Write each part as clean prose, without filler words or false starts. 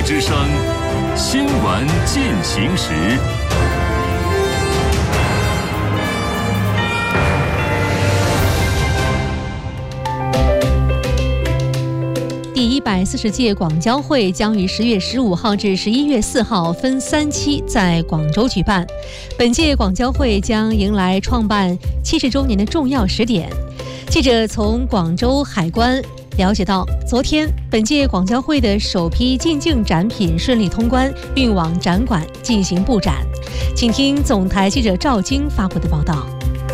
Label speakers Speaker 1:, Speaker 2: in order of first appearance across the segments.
Speaker 1: 之声，新闻进行时。
Speaker 2: 第140届广交会将于10月15号至11月4号分3期在广州举办。本届广交会将迎来创办70周年的重要时点。记者从广州海关了解到，昨天本届广交会的首批进境展品顺利通关，运往展馆进行布展。请听总台记者赵晶发回的报道。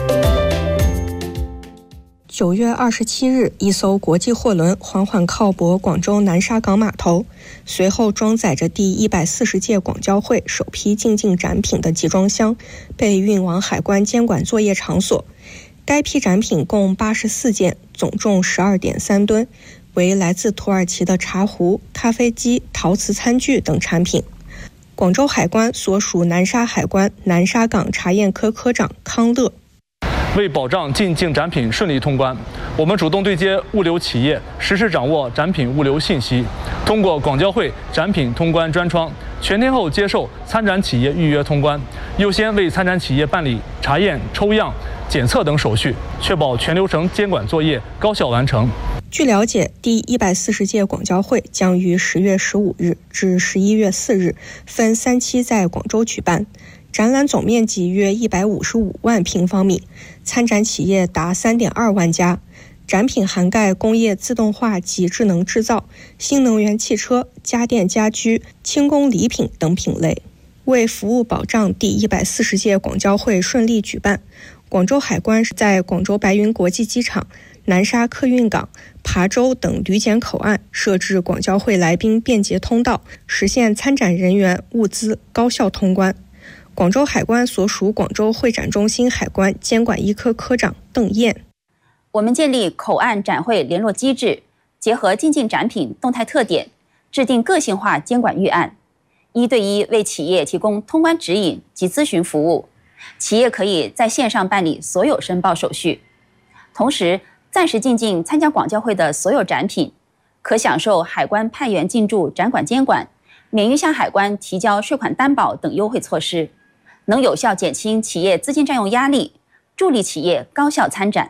Speaker 3: 9月27日，一艘国际货轮缓缓靠泊广州南沙港码头，随后装载着第140届广交会首批进境展品的集装箱被运往海关监管作业场所。该批展品共84件，总重12.3吨，为来自土耳其的茶壶、咖啡机、陶瓷餐具等产品。广州海关所属南沙海关南沙港查验科科长康乐，
Speaker 4: 为保障进境展品顺利通关，我们主动对接物流企业，实时掌握展品物流信息，通过广交会展品通关专窗，全天候接受参展企业预约通关，优先为参展企业办理查验、抽样、检测等手续，确保全流程监管作业高效完成。
Speaker 3: 据了解，第140届广交会将于10月15日至11月4日分3期在广州举办。展览总面积约155万平方米，参展企业达3.2万家。展品涵盖工业自动化及智能制造、新能源汽车、家电家居、轻工礼品等品类。为服务保障第140届广交会顺利举办，广州海关在广州白云国际机场、南沙客运港、琶洲等旅检口岸设置广交会来宾便捷通道，实现参展人员、物资高效通关。广州海关所属广州会展中心海关监管一科科长邓燕，
Speaker 5: 我们建立口岸展会联络机制，结合进境展品动态特点，制定个性化监管预案，1对1为企业提供通关指引及咨询服务。企业可以在线上办理所有申报手续。同时，暂时进境参加广交会的所有展品，可享受海关派员进驻展馆监管，免于向海关提交税款担保等优惠措施，能有效减轻企业资金占用压力，助力企业高效参展。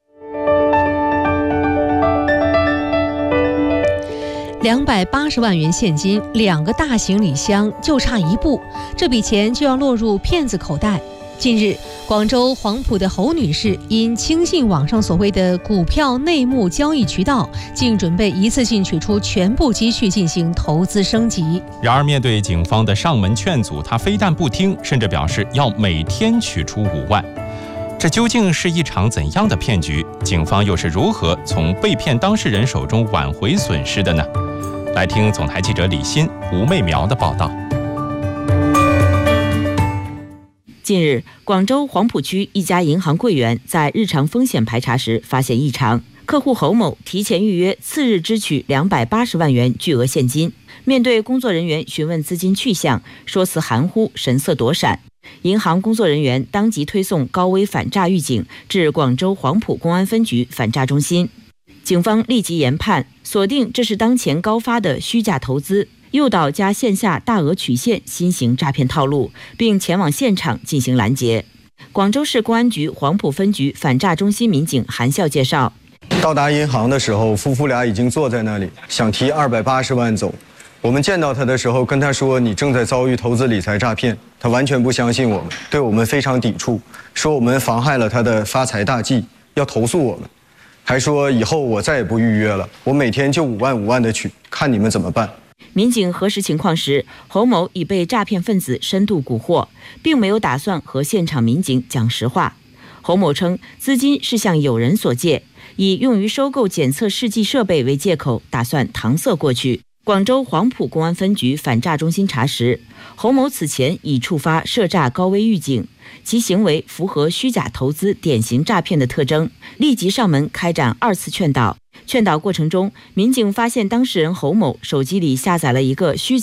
Speaker 2: 280万元现金，2个大行李箱，就差1步，这笔钱就要落入骗子口袋。近日，广州黄埔的侯女士因轻信网上所谓的股票内幕交易渠道，竟准备一次性取出全部积蓄进行投资升级。
Speaker 6: 然而，面对警方的上门劝阻，她非但不听，甚至表示要每天取出5万。这究竟是一场怎样的骗局？警方又是如何从被骗当事人手中挽回损失的呢？来听总台记者李欣、吴媚苗的报道。
Speaker 7: 近日，广州黄埔区一家银行柜员在日常风险排查时发现异常，客户侯某提前预约次日支取280万元巨额现金。面对工作人员询问资金去向，说辞含糊，神色躲闪。银行工作人员当即推送高危反诈预警至广州黄埔公安分局反诈中心。警方立即研判，锁定这是当前高发的虚假投资、诱导加线下大额取现新型诈骗套路，并前往现场进行拦截。广州市公安局黄埔分局反诈中心民警韩笑介绍，
Speaker 8: 到达银行的时候，夫妇俩已经坐在那里，想提280万走。我们见到他的时候，跟他说你正在遭遇投资理财诈骗，他完全不相信我们，对我们非常抵触，说我们妨害了他的发财大计，要投诉我们，还说以后我再也不预约了，我每天就5万5万的取，看你们怎么办。
Speaker 7: 民警核实情况时，侯某已被诈骗分子深度蛊惑，并没有打算和现场民警讲实话。侯某称，资金是向友人所借，以用于收购检测试剂设备为借口，打算搪塞过去。广州黄埔公安分局反诈中心查实，侯某此前已触发涉诈高危预警，其行为符合虚假投资典型诈骗的特征，立即上门开展2次劝导。劝导过程中，民警发现当事人侯某手机里下载了一个虚假